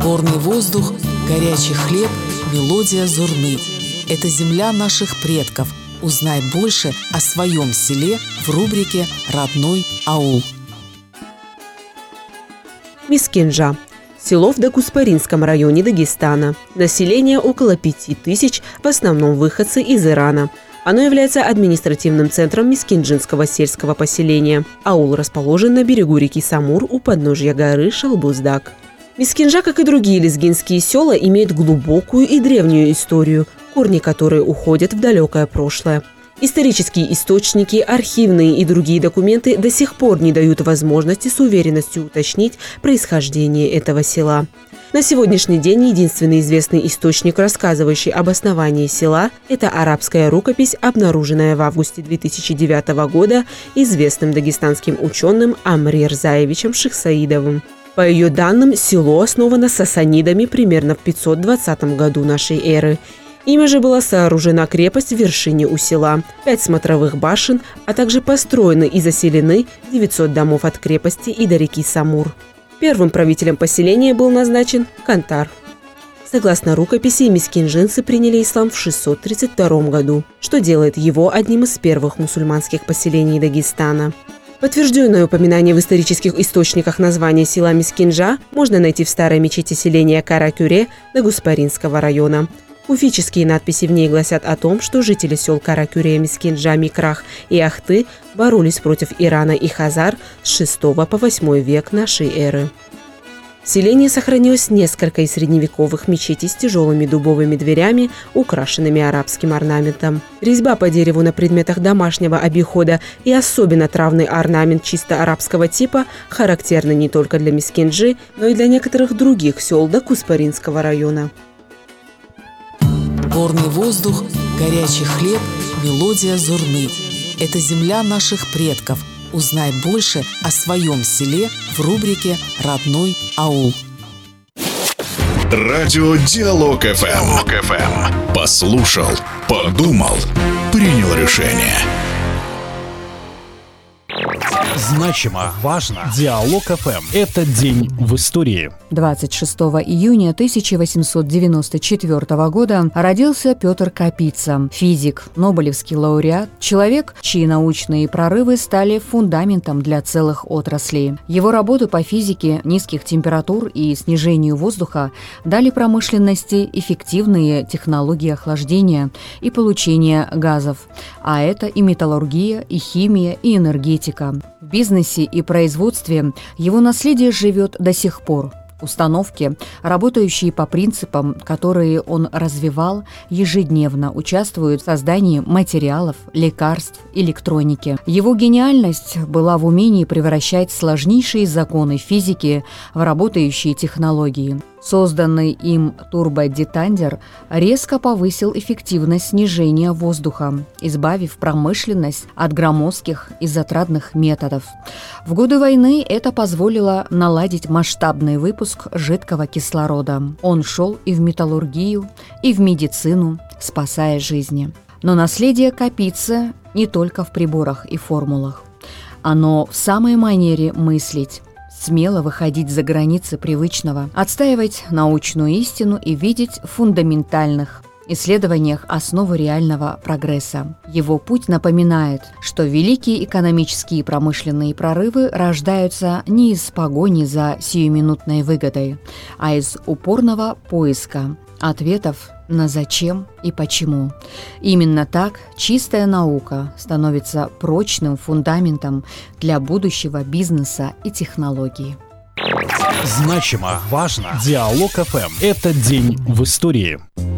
Горный воздух, горячий хлеб, мелодия зурны. Это земля наших предков. Узнай больше о своем селе в рубрике «Родной аул». Мискинжа. Село в Дагуспаринском районе Дагестана. Население около 5000, в основном выходцы из Ирана. Оно является административным центром Мискинджинского сельского поселения. Аул расположен на берегу реки Самур у подножья горы Шалбуздак. Мискинжа, как и другие лезгинские села, имеет глубокую и древнюю историю, корни которой уходят в далекое прошлое. Исторические источники, архивные и другие документы до сих пор не дают возможности с уверенностью уточнить происхождение этого села. На сегодняшний день единственный известный источник, рассказывающий об основании села, это арабская рукопись, обнаруженная в августе 2009 года известным дагестанским ученым Амри Рзаевичем Шихсаидовым. По ее данным, село основано сасанидами примерно в 520 году нашей эры. Ими же была сооружена крепость в вершине у села, 5 смотровых башен, а также построены и заселены 900 домов от крепости и до реки Самур. Первым правителем поселения был назначен Кантар. Согласно рукописи, мискинжинцы приняли ислам в 632 году, что делает его одним из первых мусульманских поселений Дагестана. Подтвержденное упоминание в исторических источниках названия села Мискинжа можно найти в старой мечети селения Каракюре Дагуспаринского района. Куфические надписи в ней гласят о том, что жители сел Каракюре, Мискинжа, Микрах и Ахты боролись против Ирана и Хазар с 6 по 8 век нашей эры. В селении сохранилось несколько из средневековых мечетей с тяжелыми дубовыми дверями, украшенными арабским орнаментом. Резьба по дереву на предметах домашнего обихода и особенно травный орнамент чисто арабского типа характерны не только для Мискинджи, но и для некоторых других сел Дагуспаринского района. Горный воздух, горячий хлеб, мелодия зурны. Это земля наших предков. Узнай больше о своем селе в рубрике «Родной аул». Радио Диалог ФМ. Послушал, подумал, принял решение. Значимо, важно. Диалог ФМ. Это день в истории. 26 июня 1894 года родился Петр Капица, физик, нобелевский лауреат, человек, чьи научные прорывы стали фундаментом для целых отраслей. Его работы по физике низких температур и снижению воздуха дали промышленности эффективные технологии охлаждения и получения газов, а это и металлургия, и химия, и энергетика. В бизнесе и производстве его наследие живет до сих пор. Установки, работающие по принципам, которые он развивал, ежедневно участвуют в создании материалов, лекарств, электроники. Его гениальность была в умении превращать сложнейшие законы физики в работающие технологии. Созданный им турбодетандер резко повысил эффективность снижения воздуха, избавив промышленность от громоздких и затратных методов. В годы войны это позволило наладить масштабный выпуск жидкого кислорода. Он шел и в металлургию, и в медицину, спасая жизни. Но наследие Капицы не только в приборах и формулах. Оно в самой манере мыслить. Смело выходить за границы привычного, отстаивать научную истину и видеть в фундаментальных исследованиях основу реального прогресса. Его путь напоминает, что великие экономические и промышленные прорывы рождаются не из погони за сиюминутной выгодой, а из упорного поиска ответов на зачем и почему. Именно так чистая наука становится прочным фундаментом для будущего бизнеса и технологий. Значимо, важно. Диалог ФМ. Это день в истории.